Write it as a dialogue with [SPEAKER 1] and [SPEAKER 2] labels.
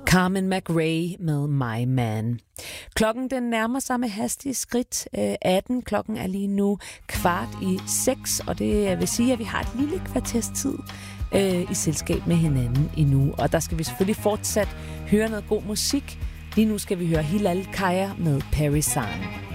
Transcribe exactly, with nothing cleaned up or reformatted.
[SPEAKER 1] Carmen McRae med My Man. Klokken den nærmer sig med hastige skridt. atten Klokken er lige nu kvart i seks, og det vil sige, at vi har et lille kvarters tid øh, i selskab med hinanden endnu. Og der skal vi selvfølgelig fortsat høre noget god musik. Lige nu skal vi høre Hilal Kaya med Paris San.